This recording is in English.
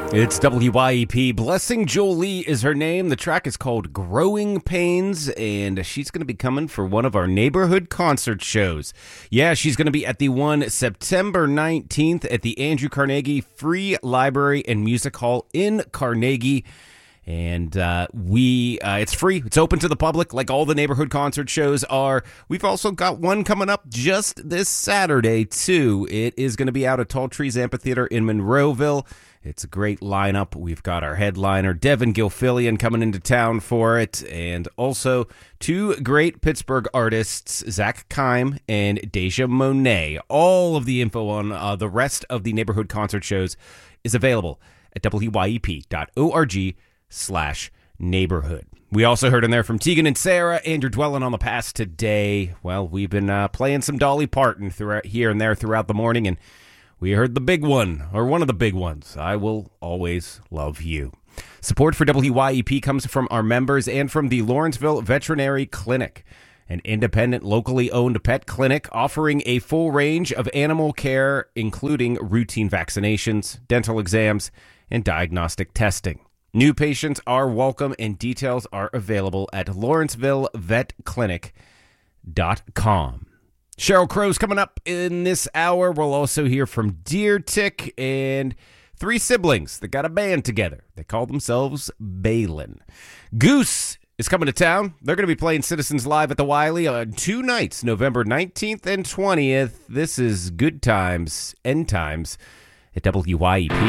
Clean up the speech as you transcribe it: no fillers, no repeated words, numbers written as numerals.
It's WYEP. Blessing Jolie is her name. The track is called Growing Pains, and she's going to be coming for one of our neighborhood concert shows. Yeah, she's going to be at the one September 19th at the Andrew Carnegie Free Library and Music Hall in Carnegie. And it's free. It's open to the public like all the neighborhood concert shows are. We've also got one coming up just this Saturday, too. It is going to be out at Tall Trees Amphitheater in Monroeville. It's a great lineup. We've got our headliner, Devin Gilfillian, coming into town for it. And also two great Pittsburgh artists, Zach Kime and Deja Monet. All of the info on the rest of the neighborhood concert shows is available at wyep.org/neighborhood. We also heard in there from Tegan and Sarah, and you're dwelling on the past today. Well, we've been playing some Dolly Parton throughout here and there throughout the morning, and we heard the big one, or one of the big ones, I Will Always Love You. Support for WYEP comes from our members and from the Lawrenceville Veterinary Clinic, an independent, locally owned pet clinic offering a full range of animal care, including routine vaccinations, dental exams, and diagnostic testing. New patients are welcome, and details are available at lawrencevillevetclinic.com. Sheryl Crow's coming up in this hour. We'll also hear from Deer Tick and three siblings that got a band together. They call themselves Balin. Goose is coming to town. They're going to be playing Citizens Live at the Wiley on 2 nights, November 19th and 20th. This is Good Times, End Times at WYEP.